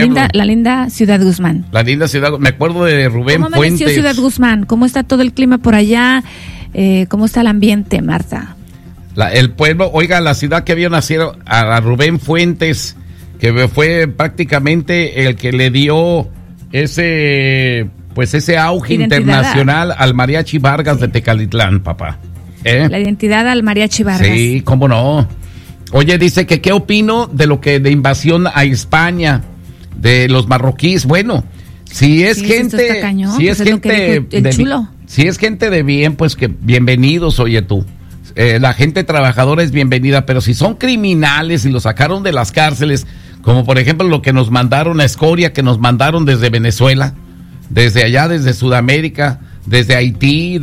La linda Ciudad Guzmán. La linda ciudad, me acuerdo de Rubén Fuentes. ¿Cómo amaneció Ciudad Guzmán? ¿Cómo está todo el clima por allá? ¿Cómo está el ambiente, Marta? El pueblo, oiga, la ciudad que vio nacer a Rubén Fuentes, que fue prácticamente el que le dio ese auge internacional al Mariachi Vargas de Tecalitlán, papá. La identidad al Mariachi Vargas. Sí, cómo no. Oye, dice que qué opino de lo que de invasión a España, de los marroquíes. Bueno, si es gente, está cañón, si es gente chulo. Si es gente de bien, pues que bienvenidos, oye tú. La gente trabajadora es bienvenida, pero si son criminales y los sacaron de las cárceles, como por ejemplo lo que nos mandaron a Escoria, que nos mandaron desde Venezuela, desde allá, desde Sudamérica, desde Haití,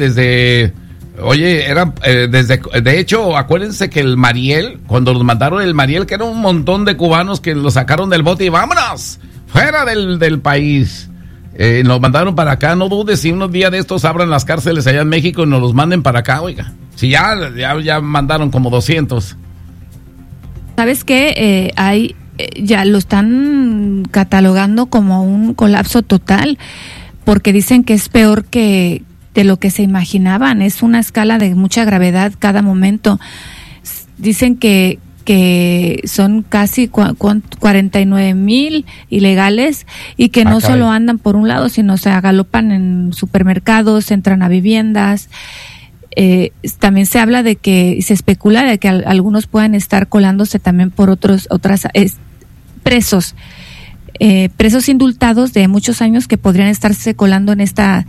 de hecho, acuérdense que el Mariel, cuando nos mandaron el Mariel, que era un montón de cubanos que lo sacaron del bote y vámonos, fuera del país. Nos mandaron para acá, no dudes si unos días de estos abran las cárceles allá en México y nos los manden para acá, oiga. Si ya mandaron como 200. ¿Sabes qué? Ya lo están catalogando como un colapso total, porque dicen que es peor que de lo que se imaginaban. Es una escala de mucha gravedad cada momento. Dicen que son casi 49,000 ilegales y que no solo andan por un lado, sino se agalopan en supermercados, entran a viviendas. También se habla de que, se especula de que algunos puedan estar colándose también por otras presos indultados de muchos años que podrían estarse colando en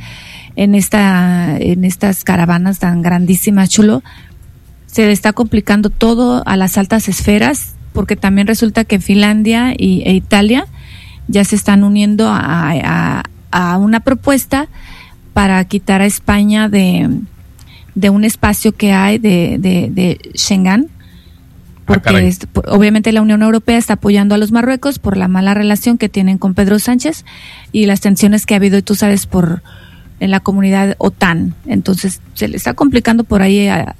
estas caravanas tan grandísimas, chulo. Se le está complicando todo a las altas esferas, porque también resulta que Finlandia e Italia ya se están uniendo a una propuesta para quitar a España de un espacio que hay de Schengen, porque obviamente la Unión Europea está apoyando a los Marruecos por la mala relación que tienen con Pedro Sánchez y las tensiones que ha habido, tú sabes, en la comunidad OTAN. Entonces se le está complicando por ahí a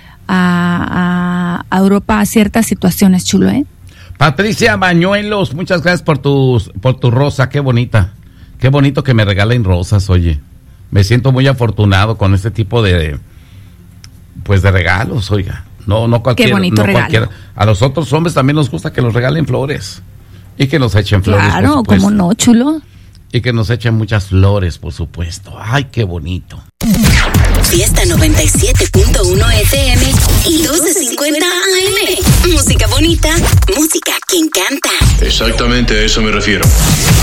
Europa ciertas situaciones, chulo, ¿eh? Patricia Bañuelos, muchas gracias por tu rosa, qué bonita. Qué bonito que me regalen rosas, oye. Me siento muy afortunado con este tipo de regalos, oiga. No cualquiera. Qué bonito regalo. A los otros hombres también nos gusta que nos regalen flores y que nos echen flores. Claro, cómo no, chulo. Y que nos echen muchas flores, por supuesto. Ay, qué bonito. Fiesta 97.1 FM y 1250 AM. Música bonita, música que encanta. Exactamente a eso me refiero.